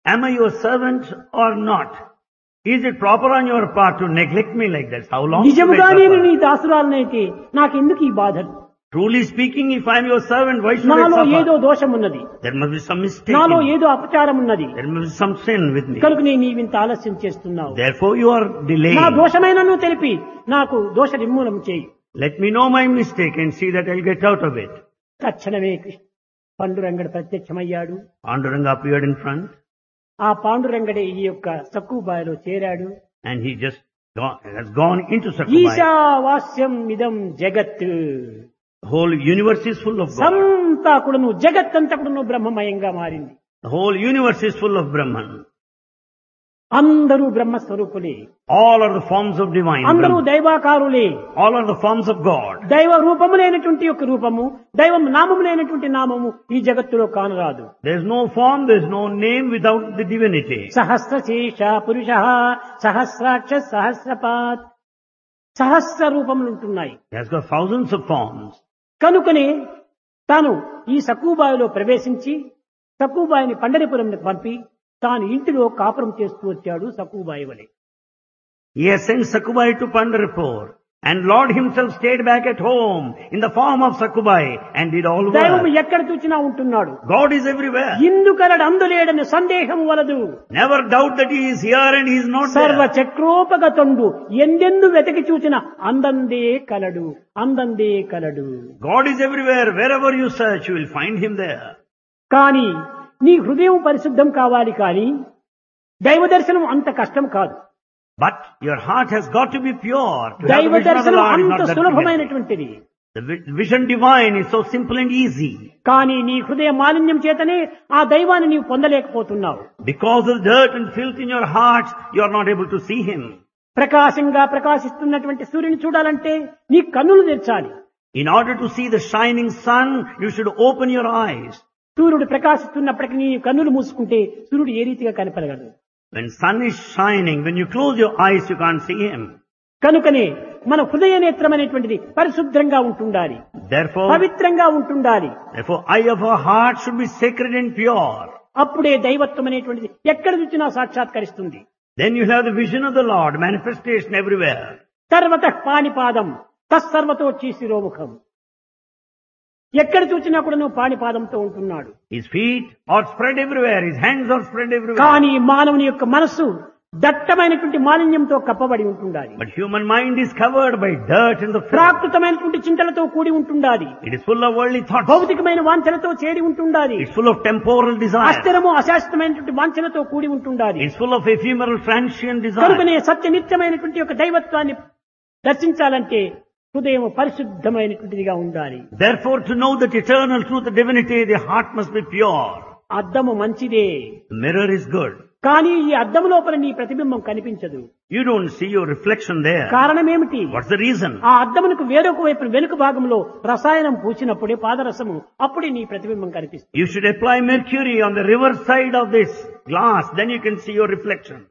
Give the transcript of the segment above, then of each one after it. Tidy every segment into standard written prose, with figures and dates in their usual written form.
Am I your servant or not? Is it proper on your part to neglect me like that? How long should I నిజముగా నేను నీ suffer? దాసురాలనైతే నాకెందుకు ఈ బాధలు? Truly speaking, if I am your servant, why should I నాలో ఏదో suffer? దోషం ఉన్నది, There must be some mistake నాలో in me. ఏదో అపచారం ఉన్నది, There must be some sin with me. కనుక నేను నీవింత ఆలస్యం చేస్తున్నావు. Therefore you are నా delaying. దోషమైనను తెలిపి నాకు దోష నిర్మూలన చేయి. Let me know my mistake and see that I'll get out of it. తక్షణమే పాండురంగడు ప్రత్యక్షమయ్యాడు. Panduranga appeared in front ఆ పాండురంగడే ఈ యొక్క సక్కుబాయిలో చేరాడు. and he just has gone into Sakubai. ఈశావాస్యం ఇదం జగత్, The whole universe is full of God. సంతా కూడాను జగత్తంతా కూడాను బ్రహ్మమయంగా మారింది. The whole universe is full of Brahman. అందరూ బ్రహ్మస్వరూపులే, All are the forms of divine. అందరూ Brahman. దైవాకారులే. All are the forms of God. దైవ రూపములైనటువంటి యొక్క రూపము, దైవం నామములైనటువంటి నామము ఈ జగత్తులో కానరాదు. There is no form, there is no name without the divinity. సహస్రశేష పురుష, సహస్రాక్ష, సహస్రపాత్, సహస్ర రూపములు ఉంటున్నాయి. He has got thousands of forms. కనుకనే తాను ఈ సక్కుబాయిలో ప్రవేశించి సక్కుబాయిని పండరిపురంకి పంపి తాను ఇంటిలో కాపురం చేస్తూ వచ్చాడు సక్కుబాయి వలె. He has sent Sakubai to Pandharpur, and Lord himself stayed back at home in the form of Sakubai and did all దైవం work. ఎక్కడ చూచినా ఉంటున్నాడు. God is everywhere. ఇందుకలడు అందులేడని సందేహం వలదు. Never doubt that he is here and he is not సర్వ there. చక్రోపగతండు ఎందెందు వెతకి చూచిన అందందే కలడు, అందందే కలడు. God is everywhere. Wherever you search, you will find him there. కానీ నీ హృదయం పరిశుద్ధం కావాలి, కానీ దైవ దర్శనం అంత కష్టం కాదు. But your heart has got to be pure. To have దైవ the vision of the దర్శనం Lord is అంత not that difficult. సులభమైనటువంటిది. The vision divine is so simple and easy. కానీ నీ హృదయ మాలిన్యం చేతనే ఆ దైవాన్ని నీవు పొందలేకపోతున్నావు. Because of the dirt and filth in your heart, you are not able to see him. ప్రకాశంగా ప్రకాశిస్తున్నటువంటి సూర్యుని చూడాలంటే నీ కన్నులు తెరచాలి. In order to see the shining sun, you should open your eyes. సూర్యుడు ప్రకాశిస్తున్నప్పటికీ నీ కన్నులు మూసుకుంటే సూర్యుడు ఏ రీతిగా కనపడగలడు? When sun is shining, when you close your eyes, you can't see him. కనుకనే మన హృదయ నేత్రం అనేటువంటిది పరిశుభ్రంగా ఉంటుండాలి, Therefore, పవిత్రంగా ఉంటుండాలి. eye of our heart should be sacred and pure. అప్పుడే దైవత్వం అనేటువంటిది ఎక్కడ చూసినా సాక్షాత్కరిస్తుంది. Then you have the vision of the Lord, manifestation everywhere. సర్వత పాణిపాదం తత్సర్వతో శిరోముఖం. ఎక్కడ చూసినా కూడా నువ్వు పాణిపాదంతో ఉంటున్నాడు. His feet are spread everywhere, his hands are spread everywhere. కానీ మానవుని యొక్క మనస్సు దట్టమైనటువంటి మాలిన్యంతో కప్పబడి ఉంటుండాలి. But human mind is covered by dirt and the filth. ప్రాకృతమైనటువంటి చింతలతో కూడి ఉంటుండాలి. It is full of worldly thoughts. భౌతికమైన వాంఛలతో చేరి ఉంటుండాలి. It's full of temporal desire. అస్థిరము అశాశ్వతమైనటువంటి వాంఛలతో కూడి ఉంటుండాలి. It's full of ephemeral transient desire. కనుకనే సత్య నిత్యమైనటువంటి యొక్క దైవత్వాన్ని దర్శించాలంటే హృదయం పరిశుద్ధమైనటువంటిదిగా ఉండాలి. Therefore, to know that eternal truth, the divinity, the heart must be pure. అద్దము మంచిదే, The mirror is good. కానీ ఈ అద్దము లోపల నీ ప్రతిబింబం కనిపించదు. You don't see your reflection there. కారణం ఏమిటి? What's the reason? ఆ అద్దమునకు వేరొక వైపు వెనుక భాగంలో రసాయనం పూసినప్పుడే పాదరసము అప్పుడే నీ ప్రతిబింబం కనిపిస్తుంది. You should apply mercury on the reverse side of this glass, then you can see your reflection.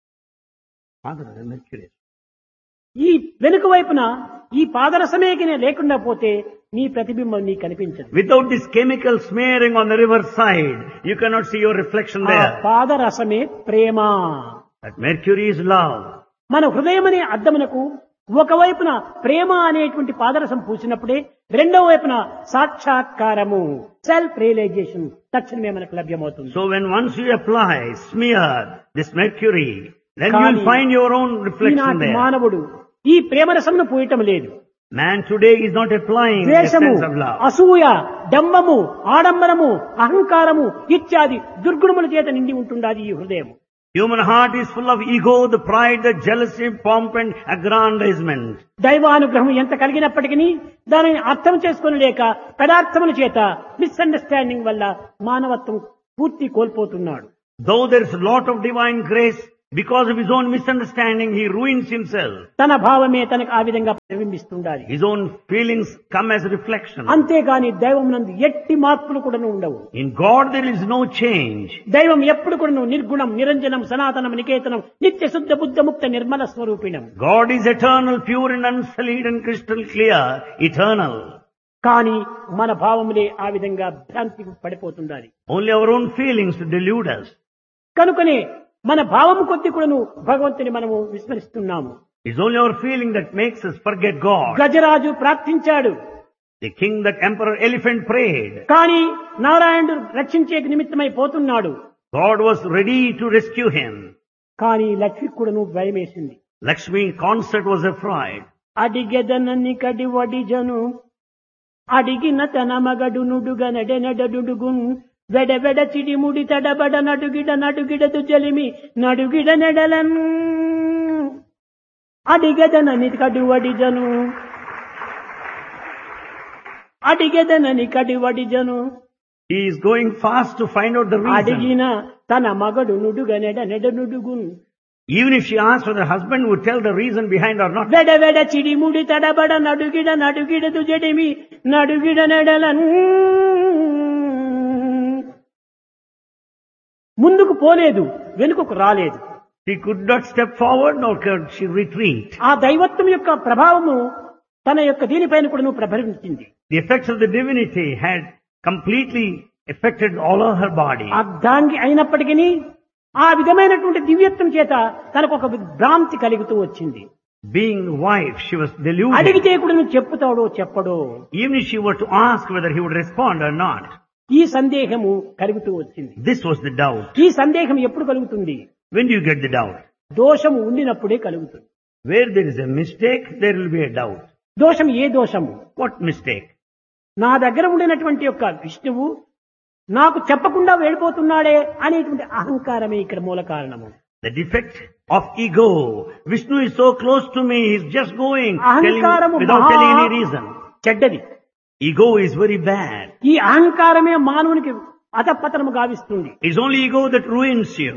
Mercury. ఈ వెనుక వైపున ఈ పాదరసమే లేకుండా పోతే నీ ప్రతిబింబం నీ కనిపించదు. Without this chemical smearing on the reverse side, you cannot see your reflection ఆ there. పాదరసమే Prema. That mercury is love. మన హృదయం అనే అద్దమునకు ఒకవైపున ప్రేమ అనేటువంటి పాదరసం పూసినప్పుడే రెండవ వైపున సాక్షాత్కారము, సెల్ఫ్ రియలైజేషన్ తక్షణమే మనకు లభ్యమవుతుంది. So when once you apply, smear this mercury, then you కానీ will find your own reflection ఈనాటి there. మానవుడు ఈ ప్రేమరసమును పూయటం లేదు. Man today is not applying the ద్వేషము, sense of love. అసూయ, డంబము, ఆడంబరము, అహంకారము ఇత్యాది దుర్గుణముల చేత నిండి ఉంటుండాలి ఈ హృదయం. Human heart is full of ego, the pride, the jealousy, pomp and aggrandizement. దైవానుగ్రహం ఎంత కలిగినప్పటికీ దానిని అర్థం చేసుకుని లేక పదార్థముల చేత మిస్అండర్స్టాండింగ్ వల్ల మానవత్వం పూర్తి కోల్పోతున్నాడు. Though there is a lot of divine grace, because of his own misunderstanding, he ruins himself. తన భావమే తనకు ఆ విధంగా ప్రతిబింబిస్తుండాలి. His own feelings come as a reflection. అంతేగాని దైవమునందు ఎట్టి మార్పులు కూడా ఉండవు. In God there is no change. దైవం ఎప్పుడు కూడా నిర్గుణం, నిరంజనం, సనాతనం, నికేతనం, నిత్య శుద్ధ బుద్ధ ముక్త Nirmala స్వరూపిణం. God is eternal, pure and unsullied and crystal clear, eternal. కానీ మన భావములే ఆ విధంగా భ్రాంతికి పడిపోతుండాలి. Only our own feelings delude us. కనుకనే మన భావము కొద్ది కూడాను భగవంతుని మనము విస్మరిస్తున్నాము. It's only our feeling that makes us forget God. Gajaraju ప్రార్థించాడు, The king, that emperor elephant prayed. కానీ నారాయణుడు రక్షించే నిమిత్తమై పోతున్నాడు. God was ready to rescue him. కానీ లక్ష్మి కూడాను భయమేసింది. Lakshmi consort was afraid. అడిగెదనని కడి వడిజను అడిగిన తన మగడు నుడుగ నడెనడుగున్ వెడ వెడ చిడి ముడి తడబడ నడుగిడ నడుగిడదు జలిమి నడుగిడ నెడలన్ అడిగెదనని కడి వడిజను అడిగెదనని కడి వడిజను. He is going fast to find out the reason. అడిగిన తన మగడు నుడుగ నెడనుడుగున్. Even if she asked for the husband would tell the reason behind or not. వెడ వెడ చిడి ముడి తడబడ నడుగిడ నడుగిడదు జడిమి నడుగిడ నెడలన్. ముందుకు పోలేదు, వెనుకకు రాలేదు. She could not step forward nor could she retreat. ఆ దైవత్వం యొక్క ప్రభావము తన యొక్క దీనిపైన కూడా ప్రభవించింది. The effects of the divinity had completely affected all of her body. అర్ధాంగి అయినప్పటికీ ఆ విధమైనటువంటి దివ్యత్వం చేత తనకు ఒక భ్రాంతి కలుగుతూ వచ్చింది. Being wife, she was deluded. అడిగితే కూడా నువ్వు చెప్పుతాడో చెప్పడో, Even if she were to ask whether he would respond or not, ఈ సందేహము కలుగుతూ వచ్చింది. this was the doubt. ఈ సందేహం ఎప్పుడు కలుగుతుంది? When do you get the doubt? దోషము ఉండినప్పుడే కలుగుతుంది. Where there is a mistake, there will be a doubt. దోషం ఏ దోషము? What mistake? నా దగ్గర ఉండినటువంటి యొక్క విష్ణువు నాకు చెప్పకుండా వెళ్ళిపోతున్నాడే అనేటువంటి అహంకారమే ఇక్కడ మూల కారణము. The defect of ego. Vishnu is so close to me, he is just going అహంకారము without telling any reason. చెడ్డది. Ego is very bad. ఈ అహంకారమే మానవునికి అధపతనము గావిస్తుంది. It's only ego that ruins you.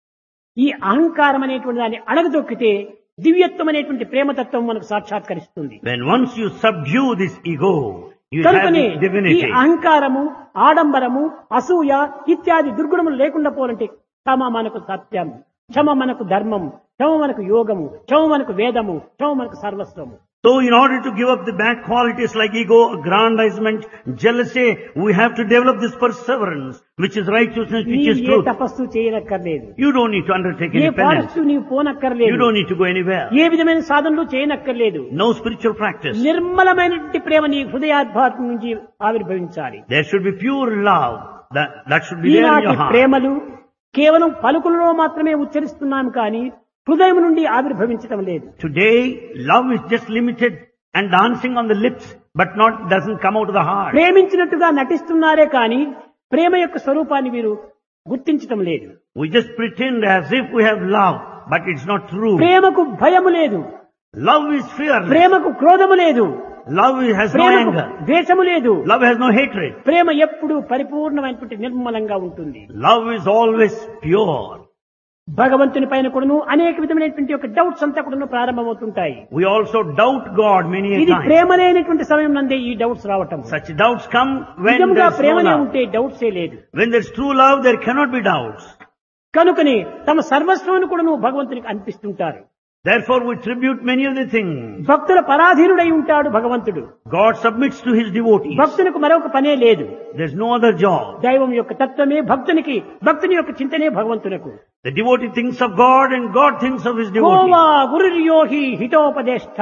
ఈ అహంకారం అనేటువంటి దాన్ని అణగదొక్కితే దివ్యత్వం అనేటువంటి ప్రేమతత్వం మనకు సాక్షాత్కరిస్తుంది. When once you subdue this ego, you have కనుకనే this ఈ divinity. అహంకారము, ఆడంబరము, అసూయ ఇత్యాది దుర్గుణములు లేకుండా పోవాలంటే క్షమ మనకు సత్యం, క్షమ మనకు ధర్మం, క్షమ మనకు యోగము, క్షమ మనకు వేదము, క్షమ మనకు సర్వస్వము. So in order to give up the bad qualities like ego, aggrandizement, jealousy, we have to develop this perseverance, which is righteousness, which is నీవు ఏ truth. తపస్సు చేయనక్కర్లేదు, You don't need to undertake A any penance. పారస్సు నీవు You పోనక్కర్లేదు, don't need to go anywhere. ఏ విధమైన సాధనలు చేయనక్కర్లేదు. No spiritual practice. నిర్మలమైనటువంటి ప్రేమ నీ హృదయాద్భాతం నుంచి ఆవిర్భవించాలి. There should be pure love. That should be there in ఈనాటి your heart. ప్రేమలు కేవలం పలుకులలో మాత్రమే ఉచ్చరిస్తున్నాం కానీ హృదయం నుండి ఆవిర్భవించటం లేదు. Today, love is just limited and dancing on the lips, but doesn't come out of the heart. ప్రేమించినట్టుగా నటిస్తున్నారే కానీ ప్రేమ యొక్క స్వరూపాన్ని వీరు గుర్తించటం లేదు. We just pretend as if we have love, but it's not true. ప్రేమకు భయము లేదు, Love is fearless. ప్రేమకు క్రోధము లేదు, Love has no ప్రేమకు anger. ద్వేషము లేదు. Love has no hatred. ప్రేమ ఎప్పుడు పరిపూర్ణమైనటువంటి నిర్మలంగా ఉంటుంది. Love is always pure. భగవంతుని పైన కూడాను అనేక విధమైనటువంటి యొక్క డౌట్స్ అంతా కూడాను ప్రారంభమవుతుంటాయి. We also doubt God many a ఇది time. ప్రేమ లేనటువంటి సమయం నందే ఈ డౌట్స్ రావటం. Such doubts come when నిజంగా there's no ప్రేమనే love. ఉంటే డౌట్సే లేదు. When there's true love, there cannot be doubts. కనుకని తమ సర్వస్వాన్ని కూడాను భగవంతునికి అనిపిస్తుంటారు. Therefore, we tribute many of the things. భక్తుల పరాధీనుడై ఉంటాడు భగవంతుడు. God submits to his devotees. భక్తునికి మరొక పనే లేదు. There's no other job. దైవం యొక్క తత్వమే భక్తునికి, భక్తుని యొక్క చింతనే భగవంతునకు. The devotee thinks of God and God thinks of his devotee. Goa గురుర్యోహి హితోపదేష్ట.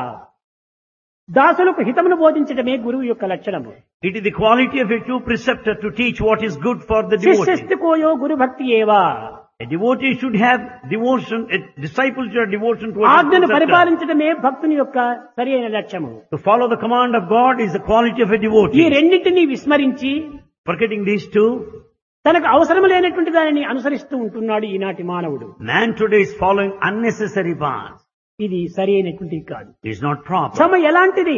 దాసులకు హితమును బోధించడమే గురువు యొక్క లక్షణము. It is the quality of a true preceptor to teach what is good for the devotee. శిష్యస్తు కోయో గురు భక్తి ఏవా. A devotee should have devotion, a disciple should have devotion towards his ఆజ్ఞను preceptor. పరిపాలించడమే భక్తుని యొక్క సరి అయిన లక్ష్యము. To follow the command of God is the quality of a ఈ devotee. రెండింటినీ విస్మరించి Forgetting these two, తనకు అవసరం లేనటువంటి దానిని అనుసరిస్తూ ఉంటున్నాడు ఈనాటి మానవుడు. man today is following unnecessary paths. ఇది సరి అయినటువంటిది కాదు. It is not proper. క్షమ ఎలాంటిది?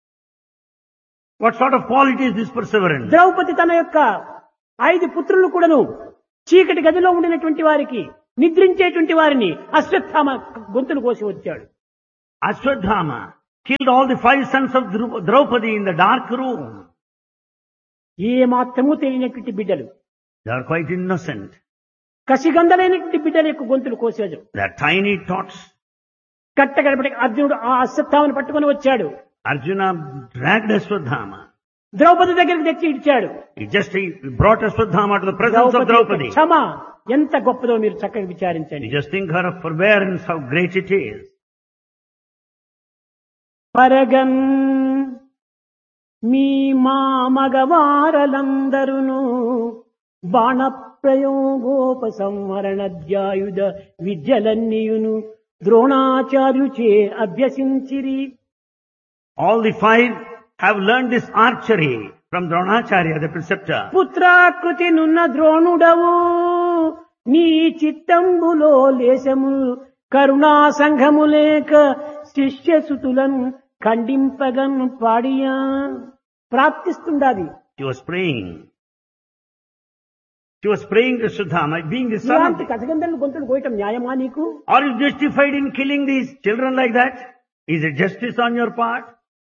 What sort of quality is this perseverance? Draupadi తన యొక్క 5 పుత్రులను కూడాను చీకటి గదిలో ఉండినటువంటి వారికి, నిద్రించేటువంటి వారిని అశ్వత్థామ గొంతులు కోసి వచ్చాడు. Ashwadhama killed all the 5 sons of Draupadi in the dark room. ఏ మాత్రము తెలియనటువంటి బిడ్డలు, They are quite innocent. కసిగంధలైనటువంటి బిడ్డల యొక్క గొంతులు కోసాడు. They are tiny tots. కట్టగడపటి అర్జునుడు ఆ అశ్వత్థామను పట్టుకొని వచ్చాడు. Arjuna dragged Ashwadhama. ద్రౌపది దగ్గరికి తెచ్చి ఇచ్చాడు. He brought Ashwadhama to the presence of Draupadi. క్షమ ఎంత గొప్పదో మీరు చక్కగా విచారించండి. You just think her forbearance, how great it is. పరగన్ మీ మా మగవారలందరును బాణప్రయోగోపసంహరణధ్యాయుధ విద్యలన్నీయును ద్రోణాచార్యుచే అభ్యసించిరి. All the five have learned this archery from Dronacharya, the preceptor. పుత్రాకృతి నున్న ద్రోణుడవు నీ చిత్తంబులో లేశము కరుణా సంఘము లేక శిష్యసుతులను ఖండింపగన్ పాడియా. ప్రాప్తిస్తుండాది. She was praying. She was praying to Sudhama, being the son of ఇలాంటి కథగంధలు గొంతులు కోయటం న్యాయమా నీకు? Are you justified in killing these children like that? Is it justice on your part?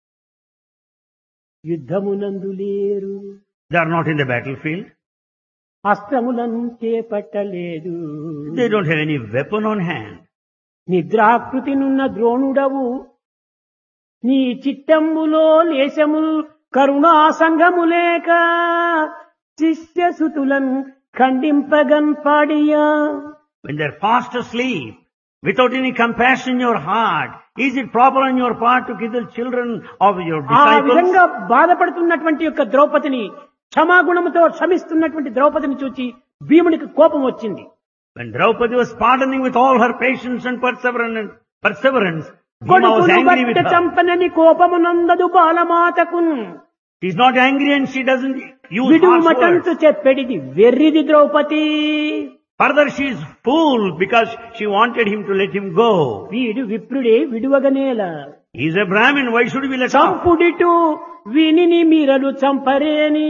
యుద్ధమునందు లేరు, They are not in the battlefield. అస్త్రములను చేపట్టలేదు. They don't have any weapon on hand. నిద్రాకృతి నున్న ద్రోణుడవు నీ చిత్తంబులో లేశము కరుణా సంఘము లేక శిష్యసుతులను ఖండింపగన్ పాడియా. When they are fast asleep, without any compassion in your heart, is it proper on your part to kill the children of your ఆ disciples? విధంగా బాధపడుతున్నటువంటి యొక్క ద్రౌపదిని క్షమాగుణముతో క్షమిస్తున్నటువంటి ద్రౌపదిని చూచి భీమునికి కోపం వచ్చింది. When Draupadi was pardoning with all her patience and perseverance, Bhima was కొడుకును angry with బట్ట her. చంపనని కోపమునందదు బాలమాతకున్ She is not angry and she doesn't use విడువు harsh మటంతు words. చెప్పెడిది వెర్రిది Draupadi. Further, she is fool because she wanted him to let him go. వీడు విప్రుడే విడువగనేల He is a Brahmin, why should we let him? చంపుడిటు వినిని మీరలు చంపరేని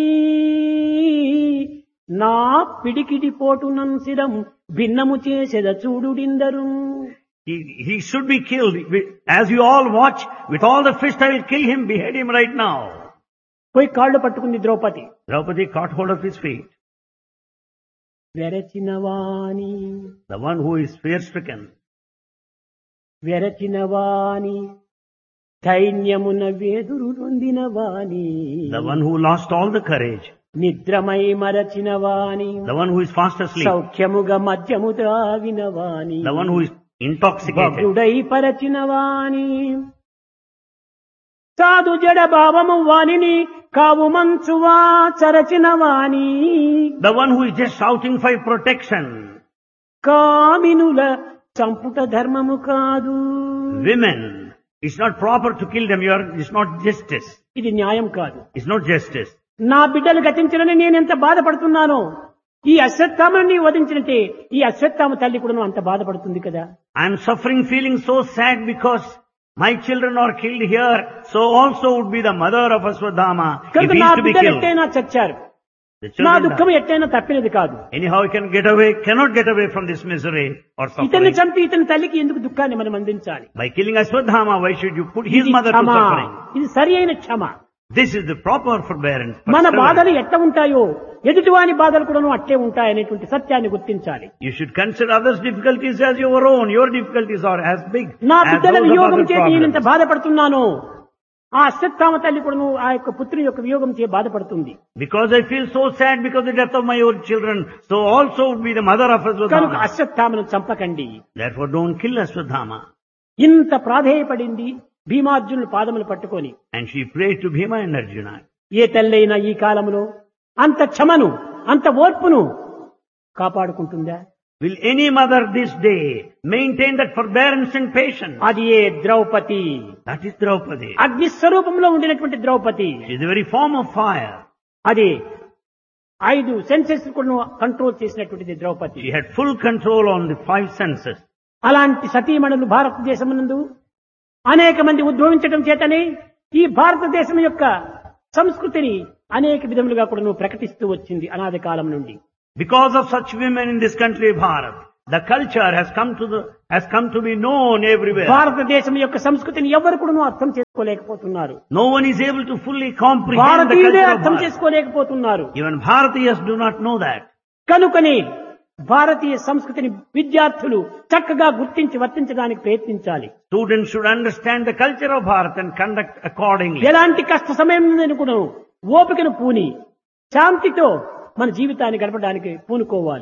నా పిడికిడి పోటునం serum భిన్నము చేసెద చూడుడిందరు. He should be killed. As you all watch, with all the fist I will kill him, behead him right now. పోయి కాళ్ళు పట్టుకుంది Draupadi. Draupadi caught hold of his feet. వెరచినవాణి The one who is fear-stricken. వెరచినవాణి ధైన్యమున వేదురు నొందినవాణి The one who lost all the courage. నిద్రమై మరచినవాణి The one who is fast asleep. సౌఖ్యముగా మద్యము త్రాగినవాణి The one who is intoxicated. భగ్రుడై పరచినవాణి సాధు జడ భావము వాణిని కావు మంచువా చరచినవాణి The one who is just shouting for protection. కామినుల చంపుట ధర్మము కాదు. Women, it's not proper to kill them. It's not justice. ఇది న్యాయం కాదు. It's not justice. నా బిడ్డలు గతించడని నేనెంత బాధపడుతున్నానో ఈ అశ్వత్థామని వధించినట్టే ఈ అశ్వత్థామ తల్లి కూడా అంత బాధపడుతుంది కదా. I am suffering, feeling so sad because my children are killed here. So also would be the mother of Aswadhama if కనుక he నా is to be బిడ్డలు killed. ఎట్టైనా చచ్చారు, The నా children దుఃఖం die. ఎట్టైనా తప్పినది కాదు. Anyhow, he cannot get away from this misery or ఇతన్ని suffering. చంపి ఇతని తల్లికి ఎందుకు దుఃఖాన్ని మనం అందించాలి? By killing Aswadhama, why should you put his ఇది mother to క్షమ. suffering? ఇది సరి అయిన క్షమ. This is the proper forbearance. మన perseverance. బాధలు ఎట్ట ఉంటాయో ఎదుటివాని బాధలు కూడా అట్లే ఉంటాయనేటువంటి సత్యాన్ని గుర్తించాలి. You should consider others' difficulties as your own. Your difficulties are as big నా as బిడ్డల those of వియోగం other చేతి నేనెంత problems. బాధపడుతున్నానో ఆ అశ్వత్థామ తల్లి కూడా ఆ యొక్క పుత్రుని యొక్క వియోగం చే బాధపడుతుంది. Because I feel so sad because of the death of my own children, so also would be the mother of కనుక Aswadhama. అశ్వత్థామను చంపకండి. Therefore don't kill Aswadhama. ఇంత ప్రాధేయపడింది భీమార్జునుల పాదములు పట్టుకొని. And she prayed to Bhima and Arjuna. ఏ తల్లైనా ఈ కాలంలో అంత క్షమను అంత ఓర్పును కాపాడుకుంటుందా? Will any mother this day maintain that forbearance and patience? అది ఏ ద్రౌపది. That is Draupadi. అగ్ని స్వరూపంలో ఉండినటువంటి Draupadi. She is the very form of fire. అది 5 సెన్సెస్ కంట్రోల్ చేసినటువంటిది Draupadi. She had full control on the 5 senses. అలాంటి సతీమణులు భారతదేశమునందు అనేక మంది ఉద్భవించడం చేతనే ఈ భారతదేశం యొక్క సంస్కృతిని అనేక విధములుగా కూడా నువ్వు ప్రకటిస్తూ వచ్చింది అనాది కాలం నుండి. Because of such women in this country, Bharat, the culture has come to be known everywhere. భారతదేశం యొక్క సంస్కృతిని ఎవరు కూడా అర్థం చేసుకోలేకపోతున్నారు. No one is able to fully comprehend the భారతీయులే culture of అర్థం Bharat. చేసుకోలేకపోతున్నారు. Even Bharatiyas do not know that. కనుకనే భారతీయ సంస్కృతిని విద్యార్థులు చక్కగా గుర్తించి వర్తించడానికి ప్రయత్నించాలి. Students should understand the culture of Bharat and conduct accordingly. ఎలాంటి కష్ట సమయం కూడా ఓపికను పూని శాంతితో మన జీవితాన్ని గడపడానికి పూనుకోవాలి.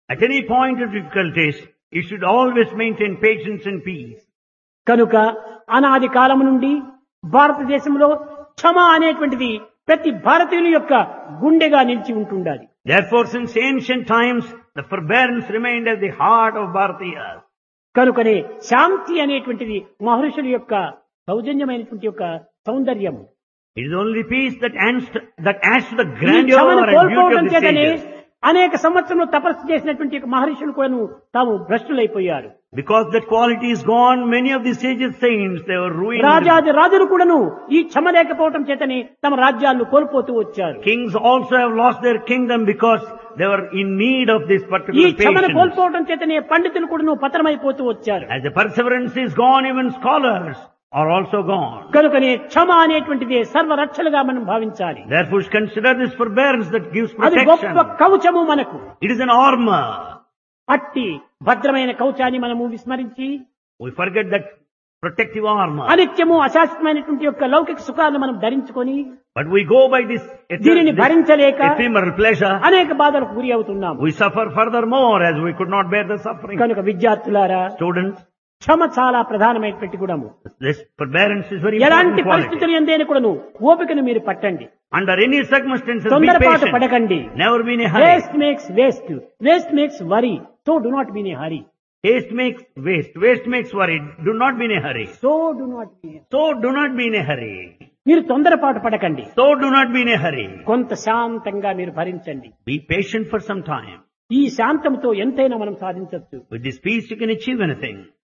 At any point of difficulties, you should always maintain patience and peace. కనుక అనాది కాలం నుండి భారతదేశంలో క్షమ అనేటువంటిది ప్రతి భారతీయుని యొక్క గుండెగా నిలిచి ఉంటుండాలి. Therefore, since ancient times, the forbearance remained at the heart of Bharatiyas. కనుకనే శాంతి అనేటువంటిది మహర్షుల యొక్క సౌజన్యమైనటువంటి యొక్క సౌందర్యం. It is only peace that adds to the ఈ grandeur క్షమను and beauty కోల్పోవడం of the చేతనే sages. అనేక సంవత్సరంలో తపస్సు చేసినటువంటి మహర్షులు కూడాను తాము భ్రష్టులైపోయారు. Because that quality is gone, many of the sages saints, they were ruined. రాజాది రాజులు కూడాను ఈ క్షమ లేకపోవడం చేతనే తమ రాజ్యాలను కోల్పోతూ వచ్చారు. Kings also have lost their kingdom because they were in need of this ఈ particular క్షమను patience. కోల్పోవడం చేతనే పండితులు కూడాను పతనమైపోతూ వచ్చారు. As the perseverance is gone, even scholars are also gone. కనుకనే క్షమ అనేటువంటిది సర్వరక్షలుగా మనం భావించాలి. Therefore, consider this forbearance that gives అది గొప్ప protection. కవచము మనకు. It is an armor. అట్టి భద్రమైన కవచాన్ని మనము విస్మరించి We forget that protective armor. అనిత్యము అశాశ్వతమైనటువంటి యొక్క లౌకిక సుఖాలను మనం ధరించుకొని But we go by this దీనిని భరించలేక ephemeral pleasure. అనేక బాధలకు గురి అవుతున్నాము. We suffer furthermore as we could not bear the suffering. కనుక విద్యార్థులారా, Students, క్షమ చాలా ప్రధానమైనటువంటి గుణము. this forbearance is very ఎలాంటి important quality. పరిస్థితులు ఎందైనా కూడాను ఓపికను మీరు పట్టండి. Under any circumstances, be తొందరపాటు patient. పడకండి. Never be in a hurry. Waste makes waste, waste makes worry, so do not be in a hurry. Haste makes waste. Waste makes worry. Do not be in a hurry. So do not be. So do not be in a hurry. మీరు తొందరపాటు పడకండి. So do not be in a hurry. కొంత శాంతంగా మీరు భరించండి. Be patient for some time. ఈ శాంతంతో ఎంతైనా మనం సాధించవచ్చు. With this peace you can achieve anything.